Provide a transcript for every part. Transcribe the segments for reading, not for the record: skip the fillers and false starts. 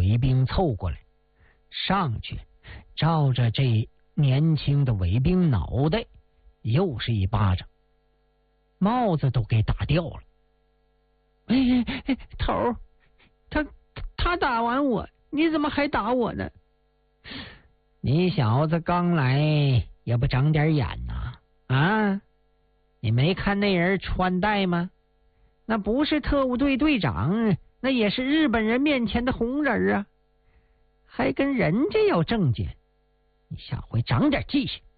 卫兵凑过来，上去照着这年轻的卫兵脑袋又是一巴掌，帽子都给打掉了。 头儿，他打完我，你怎么还打我呢？ 你小子刚来也不长点眼呐！啊，你没看那人穿戴吗？那不是特务队队长，那也是日本人面前的红人啊，还跟人家要证件，你下回长点记性。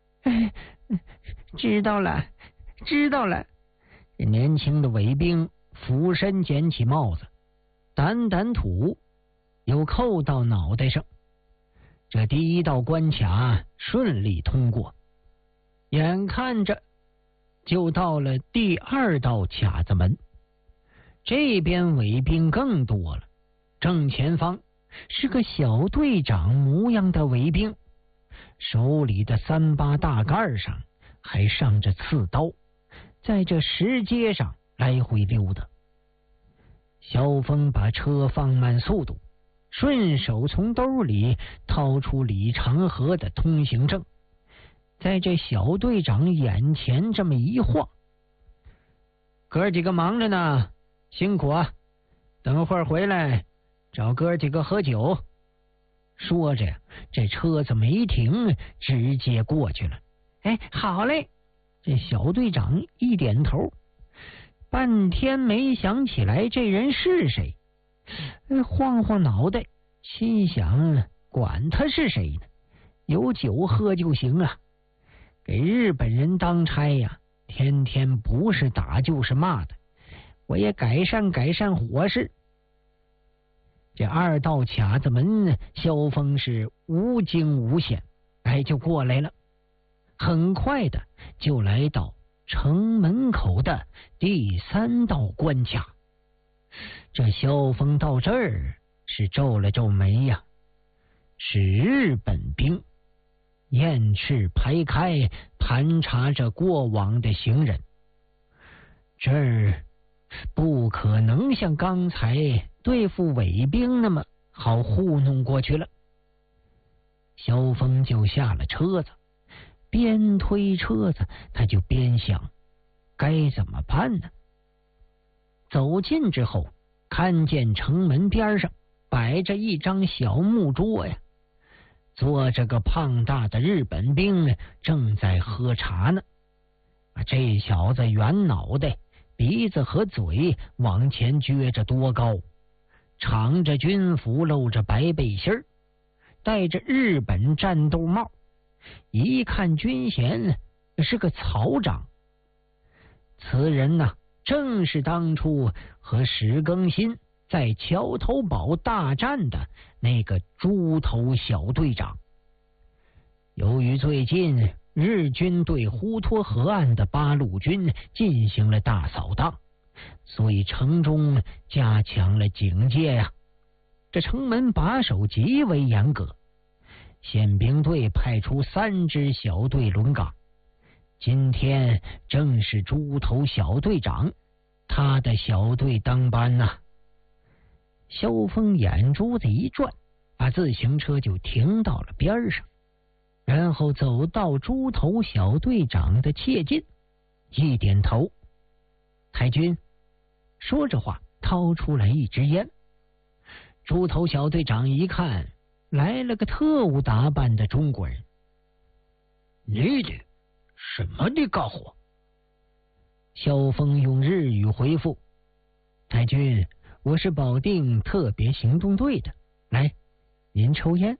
知道了。 这年轻的卫兵俯身捡起帽子，掸土，又扣到脑袋上。这第一道关卡顺利通过，眼看着就到了第二道卡子门。这边卫兵更多了，正前方是个小队长模样的卫兵，手里的3把大盖上还上着刺刀，在这石阶上来回溜达。萧峰把车放慢速度，顺手从兜里掏出李长河的通行证，在这小队长眼前这么一晃。哥几个忙着呢，辛苦啊，等会儿回来找哥几个喝酒。说着呀，这车子没停，直接过去了。好嘞！这小队长一点头，半天没想起来这人是谁，晃晃脑袋，心想管他是谁呢，有酒喝就行啊。给日本人当差呀，天天不是打就是骂的，我也改善伙食。这2道卡子门，萧峰是无惊无险，就过来了。很快的就来到城门口的第3道关卡。这萧峰到这儿是皱了皱眉呀，是日本兵，燕翅排开，盘查着过往的行人。这儿不可能像刚才对付伪兵那么好糊弄过去了。萧峰就下了车子，边推车子他就边想该怎么办呢。走近之后，看见城门边上摆着一张小木桌呀，坐着个胖大的日本兵正在喝茶呢。这小子圆脑袋，鼻子和嘴往前撅着多高，敞着军服，露着白背心儿，戴着日本战斗帽，一看军衔是个曹长。此人呢，正是当初和史更新在桥头堡大战的那个猪头小队长。由于最近日军对滹沱河岸的八路军进行了大扫荡，所以城中加强了警戒呀。这城门把守极为严格，宪兵队派出3支小队轮岗。今天正是猪头小队长他的小队当班呐。萧峰眼珠子一转，把自行车就停到了边上，然后走到猪头小队长的切近，一点头。太君，说着话掏出来一支烟。猪头小队长一看来了个特务打扮的中国人，你的什么的家伙？萧峰用日语回复：太君，我是保定特别行动队的，来，您抽烟。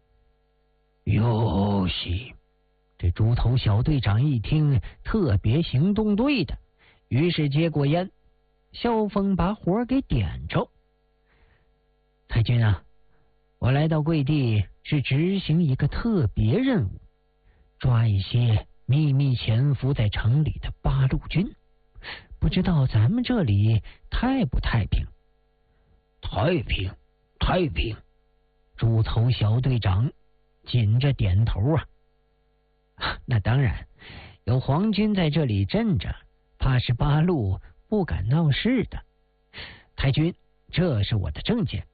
哟西，这猪头小队长一听特别行动队的，于是接过烟。萧峰把火给点着。太君啊，我来到贵地是执行一个特别任务，抓一些秘密潜伏在城里的八路军，不知道咱们这里太不太平？太平，太平。猪头小队长紧着点头啊。那当然，有皇军在这里镇着，怕是八路不敢闹事的。太君，这是我的证件，